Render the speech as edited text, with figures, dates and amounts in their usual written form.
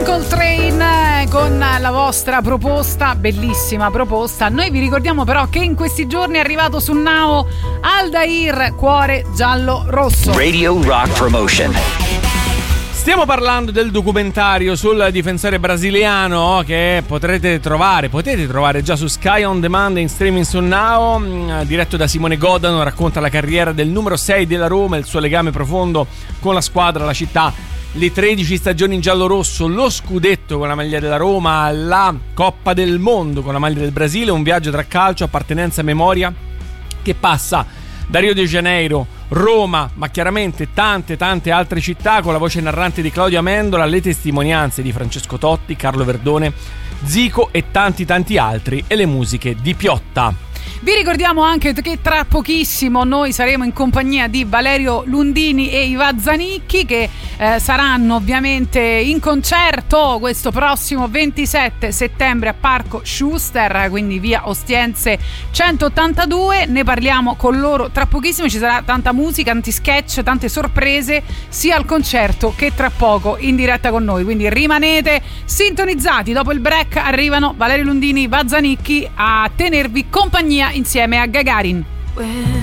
Coltrane con la vostra proposta, bellissima proposta. Noi vi ricordiamo però che in questi giorni è arrivato su Now Aldair, Cuore Giallo Rosso. Radio Rock Promotion. Stiamo parlando del documentario sul difensore brasiliano che potete trovare già su Sky On Demand e in streaming su Now. Diretto da Simone Godano, racconta la carriera del numero 6 della Roma, il suo legame profondo con la squadra, la città, le 13 stagioni in giallo-rosso, lo scudetto con la maglia della Roma, la Coppa del Mondo con la maglia del Brasile, un viaggio tra calcio, appartenenza e memoria che passa da Rio de Janeiro, Roma, ma chiaramente tante altre città, con la voce narrante di Claudio Amendola, le testimonianze di Francesco Totti, Carlo Verdone, Zico e tanti altri, e le musiche di Piotta. Vi ricordiamo anche che tra pochissimo noi saremo in compagnia di Valerio Lundini e Iva Zanicchi, che saranno ovviamente in concerto questo prossimo 27 settembre a Parco Schuster, quindi via Ostiense 182. Ne parliamo con loro tra pochissimo, ci sarà tanta musica, tanti sketch, tante sorprese sia al concerto che tra poco in diretta con noi, quindi rimanete sintonizzati. Dopo il break arrivano Valerio Lundini e Iva Zanicchi a tenervi compagnia insieme a Gagarin.